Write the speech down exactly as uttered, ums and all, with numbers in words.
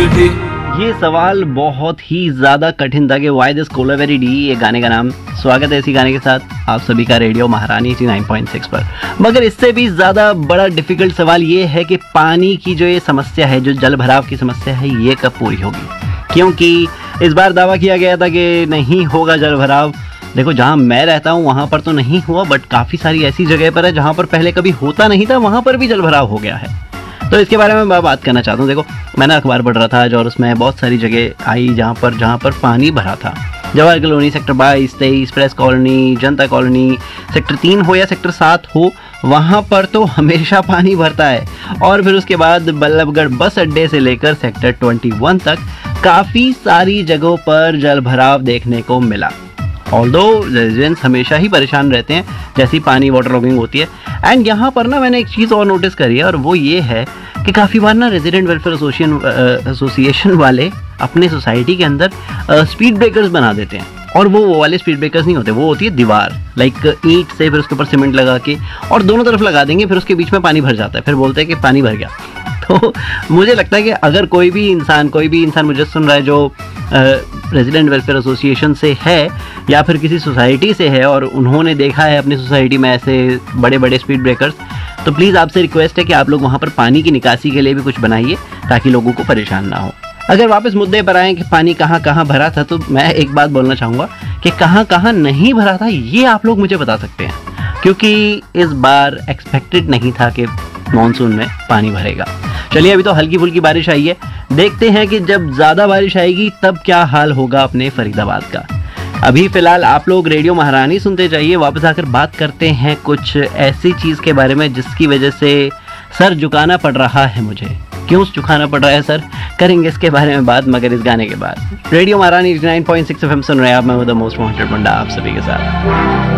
जिंदगी। ये सवाल बहुत ही ज्यादा कठिन था कि व्हाई दिस कोलावेरी डी, ये गाने का नाम। स्वागत है इसी गाने के साथ आप सभी का रेडियो महारानी नाइंटी नाइन पॉइंट सिक्स पर। मगर इससे भी ज्यादा बड़ा डिफिकल्ट सवाल ये है कि पानी की जो ये समस्या है, जो जल भराव की समस्या है, ये कब पूरी होगी। क्योंकि इस बार दावा किया गया था कि नहीं होगा जल भराव। देखो, जहाँ मैं रहता हूँ वहाँ पर तो नहीं हुआ, बट काफ़ी सारी ऐसी जगह पर है जहाँ पर पहले कभी होता नहीं था, वहाँ पर भी जल भराव हो गया है। तो इसके बारे में मैं बात करना चाहता हूँ। देखो, मैंने अखबार पढ़ रहा था आज और उसमें बहुत सारी जगह आई जहाँ पर जहाँ पर पानी भरा था। जवाहर कॉलोनी, सेक्टर बाईस, तेईस, प्रेस कॉलोनी, जनता कॉलोनी, सेक्टर तीन हो या सेक्टर सात हो, वहाँ पर तो हमेशा पानी भरता है। और फिर उसके बाद बल्लभगढ़ बस अड्डे से लेकर सेक्टर इक्कीस तक काफ़ी सारी जगहों पर जल भराव देखने को मिला। ऑल्दो रेजिडेंट्स हमेशा ही परेशान रहते हैं जैसी पानी वाटर लॉगिंग होती है। एंड यहाँ पर ना मैंने एक चीज़ और नोटिस करी है, और वो ये है कि काफ़ी बार ना रेजिडेंट वेलफेयर एसोसिएशन एसोसिएशन वाले अपने सोसाइटी के अंदर स्पीड ब्रेकर्स बना देते हैं। और वो वो वाले स्पीड ब्रेकर्स नहीं होते, वो होती है दीवार, लाइक ईंट से फिर उसके ऊपर सीमेंट लगा के और दोनों तरफ लगा देंगे, फिर उसके बीच में पानी भर जाता है, फिर बोलते हैं कि पानी भर गया। तो मुझे लगता है कि अगर कोई भी इंसान कोई भी इंसान मुझे सुन रहा है जो रेजिडेंट वेलफेयर एसोसिएशन से है या फिर किसी सोसाइटी से है और उन्होंने देखा है अपनी सोसाइटी में ऐसे बड़े बड़े स्पीड ब्रेकर्स, तो प्लीज़ आपसे रिक्वेस्ट है कि आप लोग वहाँ पर पानी की निकासी के लिए भी कुछ बनाइए ताकि लोगों को परेशान ना हो। अगर वापस मुद्दे पर आएँ कि पानी कहाँ कहाँ भरा था, तो मैं एक बात बोलना चाहूँगा कि कहाँ कहाँ नहीं भरा था ये आप लोग मुझे बता सकते हैं, क्योंकि इस बार एक्सपेक्टेड नहीं था कि मॉनसून में पानी भरेगा। चलिए, अभी तो हल्की फुल्की बारिश आई है, देखते हैं कि जब ज़्यादा बारिश आएगी तब क्या हाल होगा अपने फरीदाबाद का। अभी फ़िलहाल आप लोग रेडियो महारानी सुनते जाइए। वापस आकर बात करते हैं कुछ ऐसी चीज़ के बारे में जिसकी वजह से सर झुकाना पड़ रहा है मुझे। क्यों झुकाना पड़ रहा है सर, करेंगे इसके बारे में बात, मगर इस गाने के बाद। रेडियो महारानी ninety nine point six FM सुन रहे हैं आप, मैं हूं द मोस्ट वांटेड बंदा आप सभी के साथ।